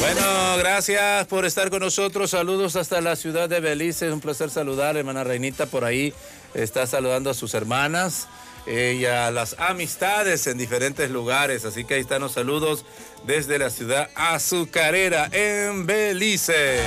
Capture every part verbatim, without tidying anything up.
Bueno, gracias por estar con nosotros. Saludos hasta la ciudad de Belice. Es un placer saludar, hermana Reinita, por ahí está saludando a sus hermanas eh, y a las amistades en diferentes lugares. Así que ahí están los saludos desde la ciudad azucarera en Belice.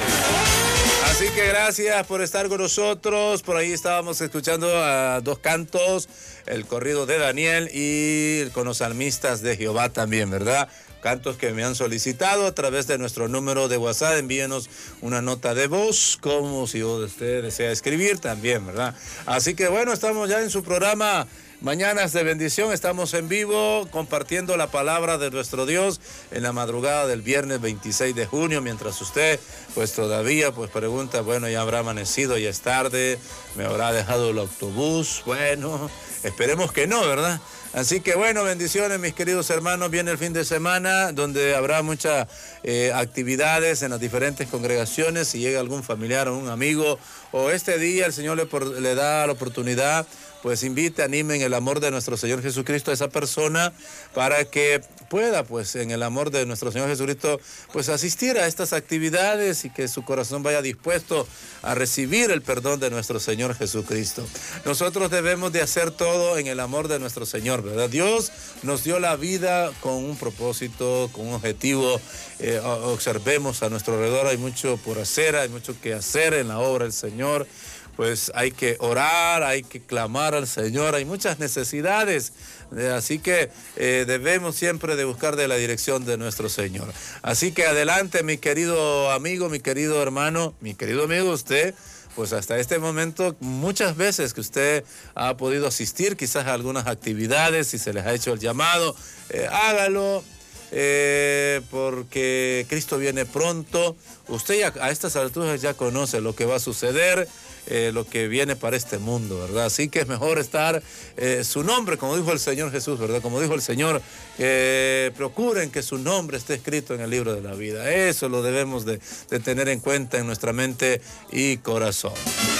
Así que gracias por estar con nosotros. Por ahí estábamos escuchando a dos cantos, el corrido de Daniel y con los salmistas de Jehová también, ¿verdad? Cantos que me han solicitado a través de nuestro número de WhatsApp. Envíenos una nota de voz, como si usted desea escribir también, ¿verdad? Así que bueno, estamos ya en su programa Mañanas de Bendición. Estamos en vivo compartiendo la palabra de nuestro Dios en la madrugada del viernes veintiséis de junio, mientras usted pues todavía pues pregunta, bueno, ya habrá amanecido, ya es tarde, me habrá dejado el autobús. Bueno, esperemos que no, ¿verdad? Así que bueno, bendiciones mis queridos hermanos. Viene el fin de semana donde habrá muchas eh, actividades en las diferentes congregaciones. Si llega algún familiar o un amigo o este día el Señor le, por, le da la oportunidad, pues invite, animen el amor de nuestro Señor Jesucristo a esa persona para que pueda, pues, en el amor de nuestro Señor Jesucristo, pues, asistir a estas actividades y que su corazón vaya dispuesto a recibir el perdón de nuestro Señor Jesucristo. Nosotros debemos de hacer todo en el amor de nuestro Señor, ¿verdad? Dios nos dio la vida con un propósito, con un objetivo. Eh, observemos a nuestro alrededor, hay mucho por hacer, hay mucho que hacer en la obra del Señor. Pues hay que orar, hay que clamar al Señor, hay muchas necesidades, así que eh, debemos siempre de buscar de la dirección de nuestro Señor. Así que adelante, mi querido amigo, mi querido hermano, mi querido amigo, usted, pues hasta este momento, muchas veces que usted ha podido asistir quizás a algunas actividades, si se les ha hecho el llamado, eh, hágalo. Eh, porque Cristo viene pronto. Usted ya a estas alturas ya conoce lo que va a suceder, eh, lo que viene para este mundo, ¿verdad? Así que es mejor estar eh, su nombre, como dijo el Señor Jesús, ¿verdad? Como dijo el Señor, eh, procuren que su nombre esté escrito en el libro de la vida. Eso lo debemos de, de tener en cuenta en nuestra mente y corazón.